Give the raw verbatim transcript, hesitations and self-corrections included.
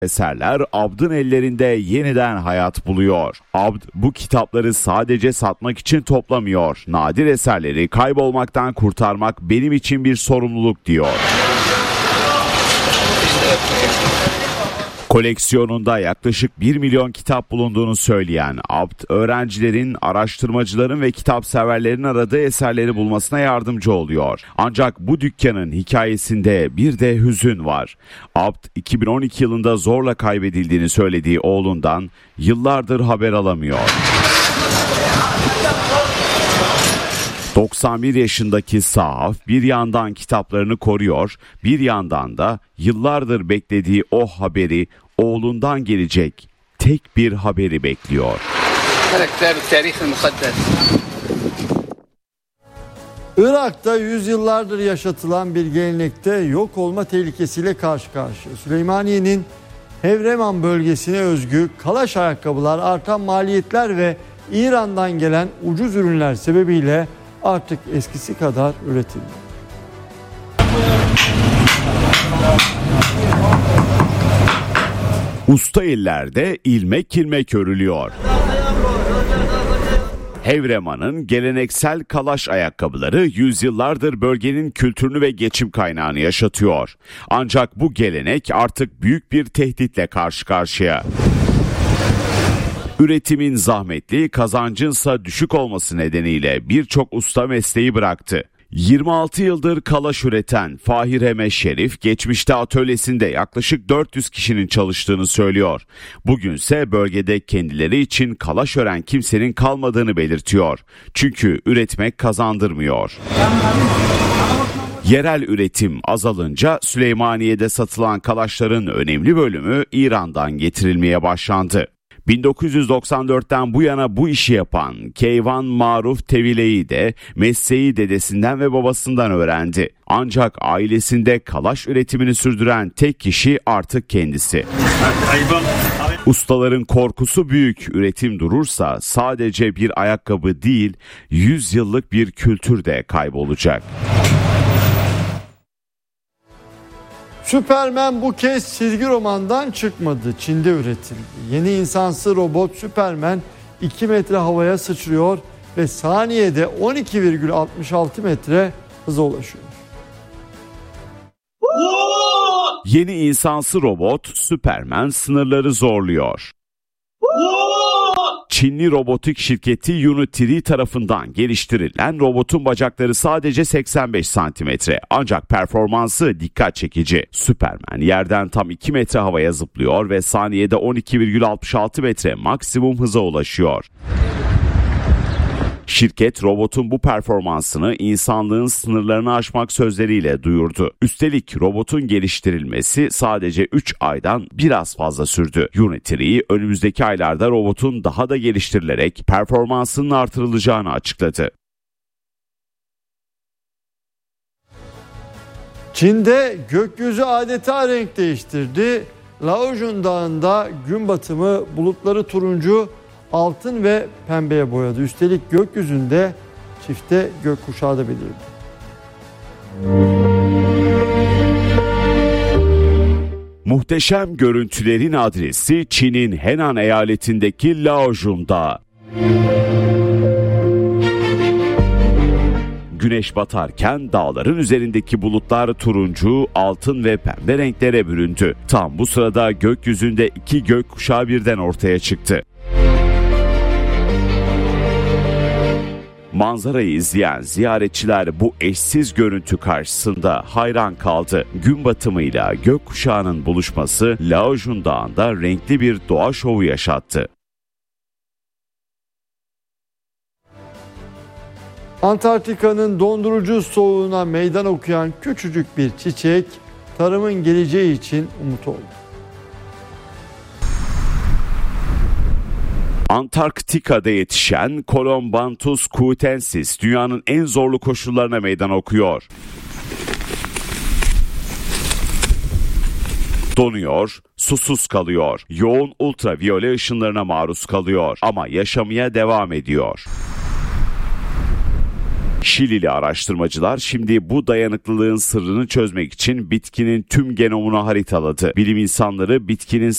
Eserler Abd'ın ellerinde yeniden hayat buluyor. Abd bu kitapları sadece satmak için toplamıyor. Nadir eserleri kaybolmaktan kurtarmak benim için bir sorumluluk diyor. Koleksiyonunda yaklaşık bir milyon kitap bulunduğunu söyleyen Abd, öğrencilerin, araştırmacıların ve kitap severlerin aradığı eserleri bulmasına yardımcı oluyor. Ancak bu dükkanın hikayesinde bir de hüzün var. Abd, iki bin on iki yılında zorla kaybedildiğini söylediği oğlundan yıllardır haber alamıyor. doksan bir yaşındaki Sahaf bir yandan kitaplarını koruyor, bir yandan da yıllardır beklediği o haberi, oğlundan gelecek tek bir haberi bekliyor. Irak'ta yüzyıllardır yaşatılan bir gelenekte yok olma tehlikesiyle karşı karşıya. Süleymaniye'nin Hevreman bölgesine özgü kalaş ayakkabılar artan maliyetler ve İran'dan gelen ucuz ürünler sebebiyle artık eskisi kadar üretilmiyor. Usta ellerde ilmek ilmek örülüyor. Hevreman'ın geleneksel kalaş ayakkabıları yüzyıllardır bölgenin kültürünü ve geçim kaynağını yaşatıyor. Ancak bu gelenek artık büyük bir tehditle karşı karşıya. Üretimin zahmetli, kazancınsa düşük olması nedeniyle birçok usta mesleği bıraktı. yirmi altı yıldır kalaş üreten Fahir Hemeş Şerif, geçmişte atölyesinde yaklaşık dört yüz kişinin çalıştığını söylüyor. Bugünse bölgede kendileri için kalaş ören kimsenin kalmadığını belirtiyor. Çünkü üretmek kazandırmıyor. Yerel üretim azalınca Süleymaniye'de satılan kalaşların önemli bölümü İran'dan getirilmeye başlandı. bin dokuz yüz doksan dörtten bu yana bu işi yapan Keyvan Maruf Tevile'yi de mesleği dedesinden ve babasından öğrendi. Ancak ailesinde kalaş üretimini sürdüren tek kişi artık kendisi. Ustaların korkusu büyük. Üretim durursa sadece bir ayakkabı değil, yüz yıllık bir kültür de kaybolacak. Superman bu kez çizgi romandan çıkmadı. Çin'de üretildi. Yeni insansı robot Superman iki metre havaya sıçrıyor ve saniyede on iki virgül altmış altı metre hıza ulaşıyor. Yeni insansı robot Superman sınırları zorluyor. Çinli robotik şirketi Unitree tarafından geliştirilen robotun bacakları sadece seksen beş santimetre. Ancak performansı dikkat çekici. Superman yerden tam iki metre havaya zıplıyor ve saniyede on iki virgül altmış altı metre maksimum hıza ulaşıyor. Şirket robotun bu performansını insanlığın sınırlarını aşmak sözleriyle duyurdu. Üstelik robotun geliştirilmesi sadece üç aydan biraz fazla sürdü. Unitree önümüzdeki aylarda robotun daha da geliştirilerek performansının artırılacağını açıkladı. Çin'de gökyüzü adeta renk değiştirdi. Laojian Dağı'nda gün batımı bulutları turuncu, altın ve pembeye boyadı. Üstelik gökyüzünde çifte gökkuşağı da belirdi. Muhteşem görüntülerin adresi Çin'in Henan eyaletindeki Laojian Dağı. Güneş batarken dağların üzerindeki bulutlar turuncu, altın ve pembe renklere büründü. Tam bu sırada gökyüzünde iki gökkuşağı birden ortaya çıktı. Manzarayı izleyen ziyaretçiler bu eşsiz görüntü karşısında hayran kaldı. Gün batımıyla gökkuşağının buluşması Laojian Dağı'nda renkli bir doğa şovu yaşattı. Antarktika'nın dondurucu soğuğuna meydan okuyan küçücük bir çiçek, tarımın geleceği için umut oldu. Antarktika'da yetişen Columbanthus cuitensis dünyanın en zorlu koşullarına meydan okuyor. Donuyor, susuz kalıyor, yoğun ultraviyole ışınlarına maruz kalıyor ama yaşamaya devam ediyor. Şilili araştırmacılar şimdi bu dayanıklılığın sırrını çözmek için bitkinin tüm genomunu haritaladı. Bilim insanları bitkinin